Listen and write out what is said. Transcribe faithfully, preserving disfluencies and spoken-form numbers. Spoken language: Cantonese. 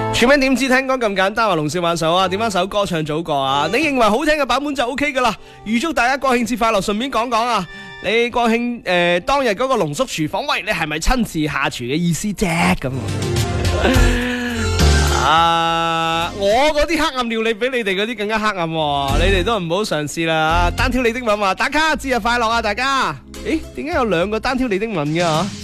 全名點知聽講咁簡單，話龍少挽手啊，點翻首歌唱早過啊？你認為好聽嘅版本就 O K 噶啦。預祝大家國慶節快樂，順便講講啊，你國慶誒、呃、當日嗰個龍叔廚房，喂，你係咪親自下廚嘅意思啫？咁啊，我嗰啲黑暗料理比你哋嗰啲更加黑暗、啊，你哋都唔好嘗試啦。單挑你的吻話打卡，節日快樂啊，大家！誒，點解有兩個單挑你的吻嘅？